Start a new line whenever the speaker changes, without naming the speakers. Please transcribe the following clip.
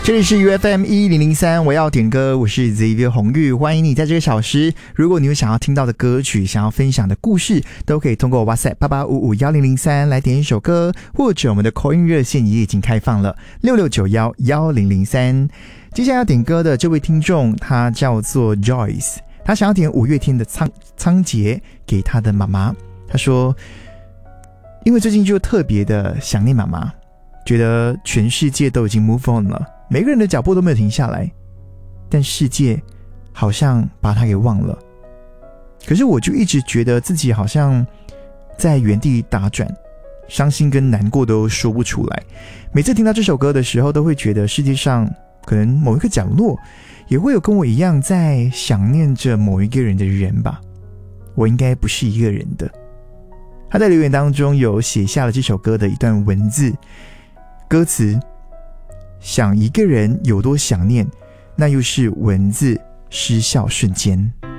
这里是 UFM1003，我要点歌，我是 Xavier 红玉，欢迎你在这个小时。如果你有想要听到的歌曲，想要分享的故事，都可以通过 WhatsApp 88551003来点一首歌，或者我们的 call in 热线也已经开放了66911003。接下来要点歌的这位听众，他叫做 Joyce， 他想要点五月天的仓颉给他的妈妈。他说，因为最近就特别的想念妈妈，觉得全世界都已经 move on 了，每个人的脚步都没有停下来，但世界好像把他给忘了。可是我就一直觉得自己好像在原地打转，伤心跟难过都说不出来。每次听到这首歌的时候，都会觉得世界上可能某一个角落也会有跟我一样在想念着某一个人的人吧，我应该不是一个人的。他在留言当中有写下了这首歌的一段文字，歌词，想一个人有多想念，那又是文字失效瞬间。